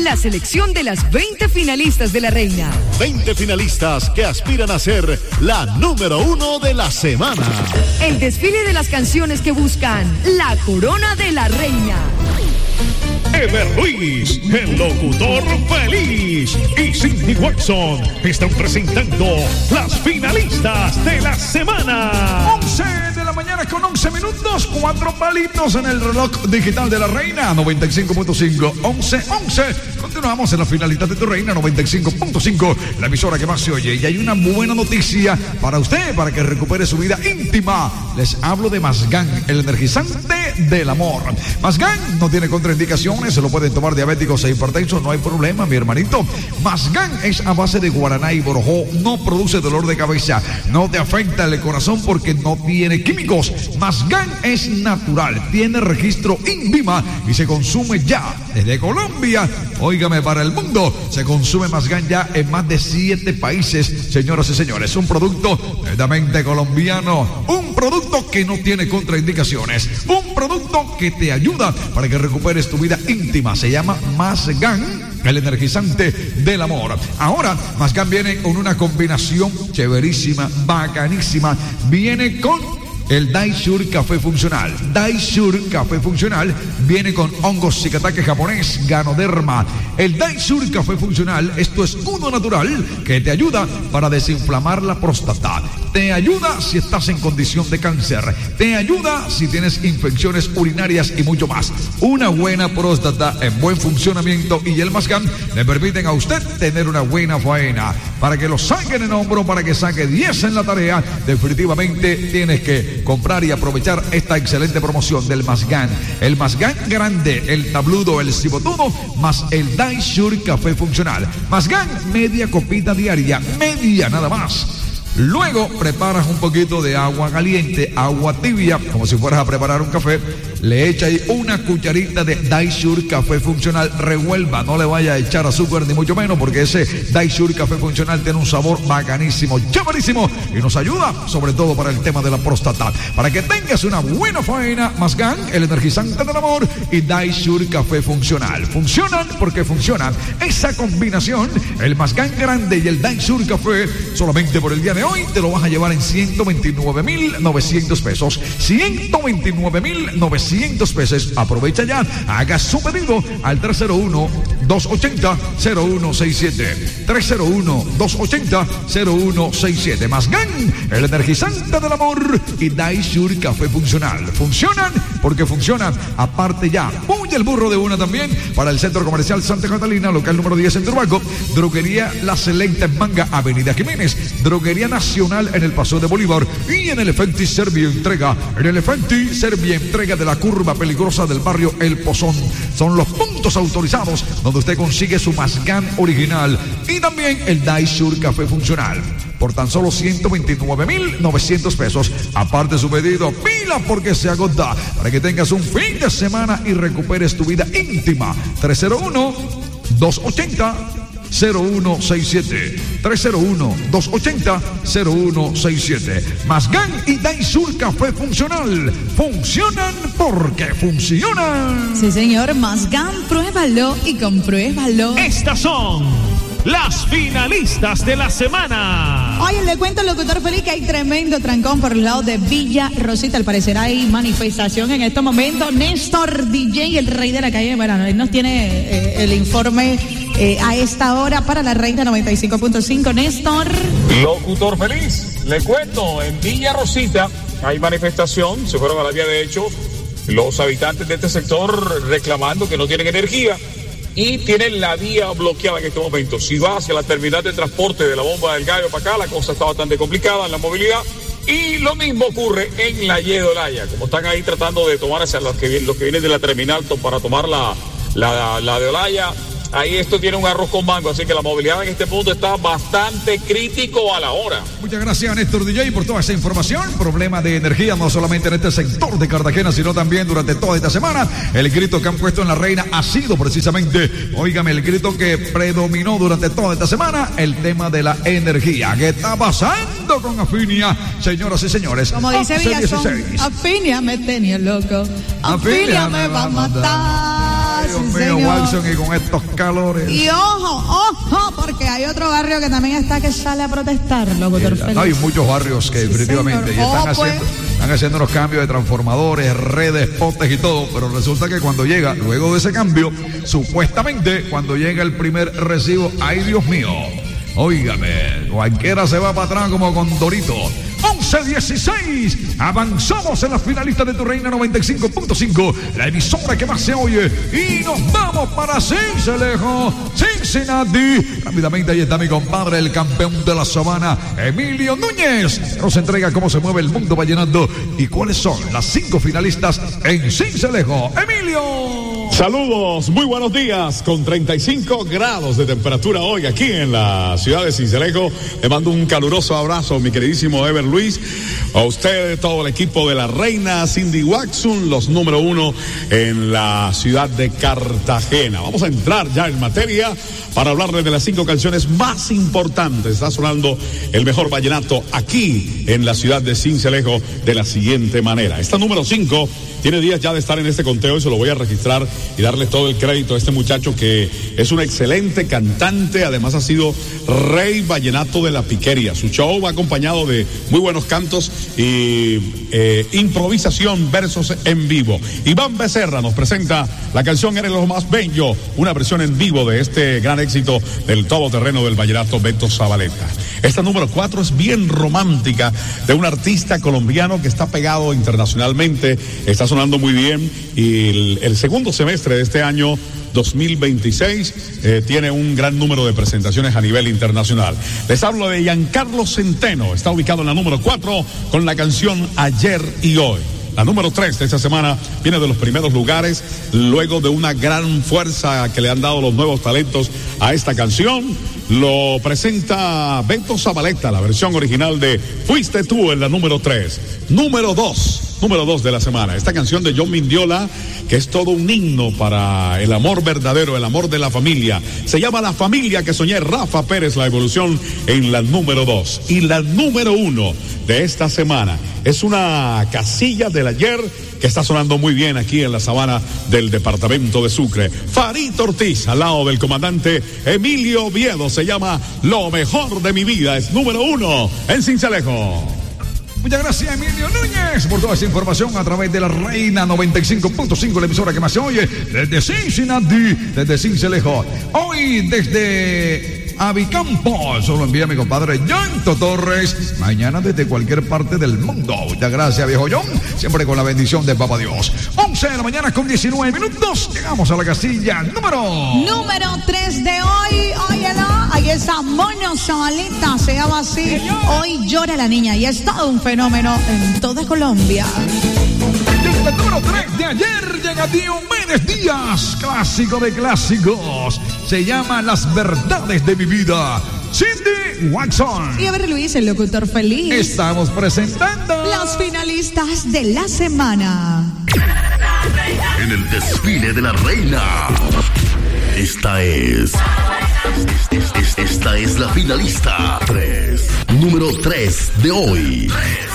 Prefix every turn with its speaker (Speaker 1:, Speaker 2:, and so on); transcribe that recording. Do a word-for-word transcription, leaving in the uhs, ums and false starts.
Speaker 1: la selección de las veinte finalistas de la Reina.
Speaker 2: veinte finalistas que aspiran a ser la número uno de la semana.
Speaker 1: El desfile de las canciones que buscan la corona de la Reina.
Speaker 3: Ever Luis, el locutor feliz, y Cindy Watson están presentando las finalistas de la semana.
Speaker 4: once de la mañana con once minutos, cuatro palitos en el reloj digital de la Reina, noventa y cinco punto cinco, once, once. Continuamos en la finalidad de tu Reina, noventa y cinco punto cinco, la emisora que más se oye. Y hay una buena noticia para usted, para que recupere su vida íntima. Les hablo de Masgan, el energizante del amor. Masgan no tiene contraindicaciones, se lo pueden tomar diabéticos e hipertensos, no hay problema, mi hermanito. Masgan es a base de guaraná y borojó, no produce dolor de cabeza, no te afecta el corazón porque no tiene químicos. Masgan es natural, tiene registro INVIMA y se consume ya desde Colombia. Óigame, para el mundo se consume Masgan ya en más de siete países, señoras y señores. Un producto netamente colombiano, un producto que no tiene contraindicaciones, un producto que te ayuda para que recuperes tu vida íntima. Se llama Masgan, el energizante del amor. Ahora, Masgan viene con una combinación chéverísima, bacanísima. Viene con el Daishure Café Funcional. Daishure Café Funcional viene con hongos Shikatake japonés, Ganoderma. El Daishure Café Funcional es tu escudo natural que te ayuda para desinflamar la próstata. Te ayuda si estás en condición de cáncer. Te ayuda si tienes infecciones urinarias y mucho más. Una buena próstata en buen funcionamiento y el Masgan le permiten a usted tener una buena faena. Para que lo saquen en hombro, para que saque diez en la tarea, definitivamente tienes que comprar y aprovechar esta excelente promoción del Masgan. El Masgan grande, el tabludo, el cibotudo, más el Daishure Café Funcional. Masgan, media copita diaria, media nada más. Luego preparas un poquito de agua caliente, agua tibia, como si fueras a preparar un café. Le echa ahí una cucharita de Daishure Café Funcional. Revuelva, no le vaya a echar azúcar ni mucho menos, porque ese Daishure Café Funcional tiene un sabor bacanísimo, chéverísimo, y nos ayuda sobre todo para el tema de la próstata. Para que tengas una buena faena, Masgan, el energizante del amor, y Daishure Café Funcional. Funcionan porque funcionan. Esa combinación, el Masgan grande y el Daishure Café, solamente por el día de hoy te lo vas a llevar en ciento veintinueve mil novecientos pesos. ciento veintinueve mil novecientos pesos. Aprovecha ya, haga su pedido al tres cero uno, dos ochenta, cero uno seis siete. tres cero uno, dos ochenta, cero uno seis siete. Masgan, el energizante del amor, y Daishure Café Funcional. Funcionan porque funcionan. Aparte ya, muy el burro de una también para el Centro Comercial Santa Catalina, local número diez en Turbaco. Droguería La Selecta en Manga, Avenida Jiménez. Droguería Nacional en el Paso de Bolívar, y en Elefante Servio Entrega, en Elefante Servio Entrega de la curva peligrosa del barrio El Pozón. Son los puntos autorizados donde usted consigue su Masgan original y también el Daishure Café Funcional por tan solo ciento veintinueve mil novecientos pesos. Aparte su pedido, pila porque se agota, para que tengas un fin de semana y recuperes tu vida íntima. tres cero uno, dos ochenta, cero uno seis siete. tres cero uno, dos ochenta, cero uno seis siete. Masgan y Daishure Café Funcional. Funcionan porque funcionan.
Speaker 5: Sí, señor. Masgan, pruébalo y compruébalo.
Speaker 3: Estas son las finalistas de la semana.
Speaker 5: Oye, le cuento al locutor feliz que hay tremendo trancón por el lado de Villa Rosita. Al parecer hay manifestación en estos momentos. Néstor D J, el rey de la calle. Bueno, él nos tiene eh, el informe eh, a esta hora para la Reina noventa y cinco punto cinco. Néstor.
Speaker 6: Locutor feliz, le cuento, en Villa Rosita hay manifestación. Se fueron a la vía de hecho los habitantes de este sector reclamando que no tienen energía y tienen la vía bloqueada en este momento. Si va hacia la terminal de transporte de la Bomba del Gallo para acá, la cosa está bastante complicada en la movilidad. Y lo mismo ocurre en la Y de Olaya, como están ahí tratando de tomar hacia los que, los que vienen de la terminal para tomar la, la, la de Olaya. Ahí esto tiene un arroz con mango, así que la movilidad en este punto está bastante crítico a la hora.
Speaker 4: Muchas gracias, Néstor D J, por toda esa información. Problema de energía no solamente en este sector de Cartagena, sino también durante toda esta semana. El grito que han puesto en la Reina ha sido precisamente, óigame, el grito que predominó durante toda esta semana, el tema de la energía. ¿Qué está pasando con Afinia, señoras y señores?
Speaker 5: Como dice Villazón, Afinia me tenía loco, Afinia me va a matar. sí,
Speaker 4: mío,
Speaker 5: señor.
Speaker 4: Watson, y con estos calores.
Speaker 5: Y ojo, ojo, porque hay otro barrio que también está que sale a protestar, locutor Félix.
Speaker 4: Hay muchos barrios que
Speaker 5: Sí,
Speaker 4: definitivamente
Speaker 5: señor.
Speaker 4: y están,
Speaker 5: Oh,
Speaker 4: haciendo,
Speaker 5: pues.
Speaker 4: están haciendo unos cambios de transformadores, redes, postes y todo, pero resulta que cuando llega, luego de ese cambio, supuestamente cuando llega el primer recibo, ¡ay Dios mío! Óigame, cualquiera se va para atrás como con Dorito. once dieciséis, avanzamos en las finalistas de Tu Reina noventa y cinco punto cinco, la emisora que más se oye, y nos vamos para Cincelejo, Cincinnati. Rápidamente ahí está mi compadre, el campeón de la sabana, Emilio Núñez. Nos entrega cómo se mueve el mundo vallenato y cuáles son las cinco finalistas en Cincelejo. Emilio.
Speaker 7: Saludos, muy buenos días, con treinta y cinco grados de temperatura hoy aquí en la ciudad de Cincelejo. Le mando un caluroso abrazo, mi queridísimo Ever Luis, a usted, todo el equipo de la Reina, Cindy Watson, los número uno en la ciudad de Cartagena. Vamos a entrar ya en materia para hablarles de las cinco canciones más importantes. Está sonando el mejor vallenato aquí en la ciudad de Cincelejo de la siguiente manera. Esta número cinco tiene días ya de estar en este conteo y se lo voy a registrar y darle todo el crédito a este muchacho que es un excelente cantante, además ha sido rey vallenato de la piquería. Su show va acompañado de muy buenos cantos y eh, improvisación, versos en vivo. Iván Becerra nos presenta la canción Eres lo más bello, una versión en vivo de este gran éxito del todoterreno del vallenato Beto Zabaleta. Esta número cuatro es bien romántica, de un artista colombiano que está pegado internacionalmente, está sonando muy bien, y el, el segundo semestre de este año dos mil veintiséis eh, tiene un gran número de presentaciones a nivel internacional. Les hablo de Giancarlo Centeno, está ubicado en la número cuatro con la canción Ayer y Hoy. La número tres de esta semana viene de los primeros lugares, luego de una gran fuerza que le han dado los nuevos talentos a esta canción. Lo presenta Beto Zabaleta, la versión original de Fuiste Tú en la número tres. Número dos, número dos de la semana. Esta canción de John Mindiola, que es todo un himno para el amor verdadero, el amor de la familia. Se llama La Familia que Soñé, Rafa Pérez, la evolución en la número dos. Y la número uno de esta semana es una casilla del ayer que está sonando muy bien aquí en la sabana del departamento de Sucre. Farid Ortiz, al lado del comandante Emilio Oviedo, se llama Lo Mejor de Mi Vida, es número uno en Cincelejo.
Speaker 4: Muchas gracias, Emilio Núñez, por toda esa información a través de la Reina noventa y cinco punto cinco, la emisora que más se oye desde Cincinnati, desde Cincelejo. Hoy desde Avicampo, solo envía mi compadre Llanto Torres. Mañana desde cualquier parte del mundo. Muchas gracias, viejo John, siempre con la bendición de Papá Dios. once de la mañana con diecinueve minutos. Llegamos a la casilla número...
Speaker 5: Número tres de hoy, óyelo, ahí está Mono Zabaleta, se llama así. Hoy llora la niña y es todo un fenómeno en toda Colombia.
Speaker 4: Desde el número tres de ayer llega Diomedes Díaz, clásico de clásicos. Se llama Las Verdades de Mi Vida. Cindy Watson.
Speaker 5: Y a ver, Luis, el locutor feliz.
Speaker 4: Estamos presentando
Speaker 5: Los finalistas de la semana.
Speaker 2: En el desfile de la reina. Esta es. Esta es la finalista tres. Número tres de hoy.